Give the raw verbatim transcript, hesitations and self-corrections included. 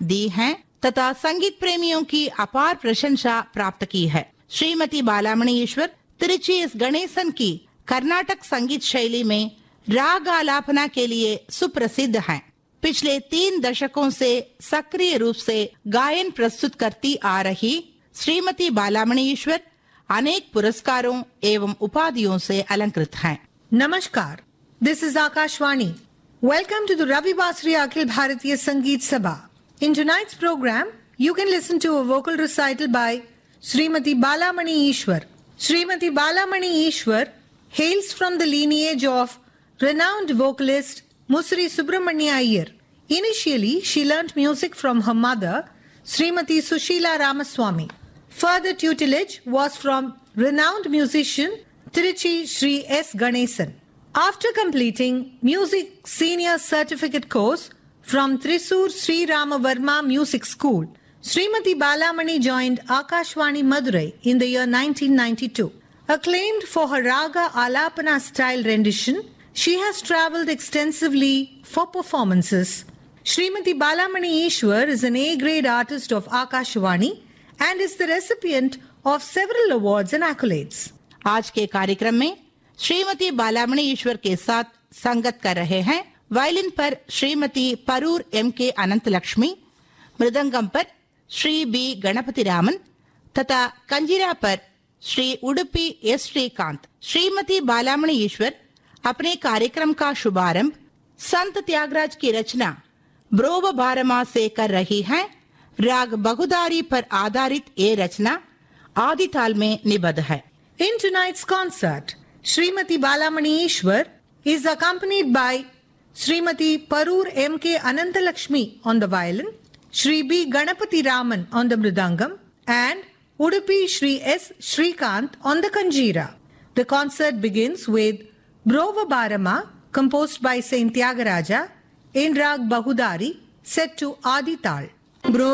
दी हैं तथा संगीत प्रेमियों की अपार प्रशंसा प्राप्त की है। श्रीमती बालामणि ईश्वर तिरुचि एस गणेशन की कर्नाटक संगीत शैली में राग आलापना के लिए सुप्रसिद्ध हैं। पिछले तीन दशकों से सक्रिय रूप से गायन प्रस्तुत करती आ रही श्रीमती बालामणि ईश्वर अनेक पुरस्कारों एवं उपाधियों से अलंकृत हैं। नमस्कार, this is Akashvani. Welcome to the Ravi Basri Akhil Bharatiya Sangeet Sabha. In tonight's program, you can listen to a vocal recital by Srimati Balamani Ishwar. Srimati Balamani Ishwar hails from the lineage of renowned vocalist Musri Subramanya Iyer. Initially, she learnt music from her mother, Srimati Sushila Ramaswamy. Further tutelage was from renowned musician Tiruchi Sri S. Ganesan. After completing music senior certificate course from Thrissur Sri Ramavarma Music School, Srimati Balamani joined Akashvani Madurai in the year nineteen ninety-two. Acclaimed for her Raga Alapana style rendition, she has travelled extensively for performances. Srimati Balamani Ishwar is an A-grade artist of Akashvani and is the recipient of several awards and accolades. आज के कार्यक्रम में श्रीमती बालामणि ईश्वर के साथ संगत कर रहे हैं वायलिन पर श्रीमती परूर एम के अनंत लक्ष्मी, मृदंगम पर श्री बी गणपति रामन तथा कंजीरा पर श्री उडुपी एस श्रीकांत। श्रीमती बालामणि ईश्वर अपने कार्यक्रम का शुभारंभ संत त्यागराज की रचना ब्रोव बारमा से कर रही हैं। राग बहुदारी पर आधारित ये रचना आदि ताल में निबद्ध है। In tonight's concert, Srimati Balamani Ishwar is accompanied by Srimati Parur M K Anantalakshmi on the violin, Shri B Ganapati Raman on the mridangam, and Udupi Shri S Shrikant on the kanjira. The concert begins with Brova Barama, composed by Saint Tyagaraja, in Rag Bahudari, set to Adi Tal.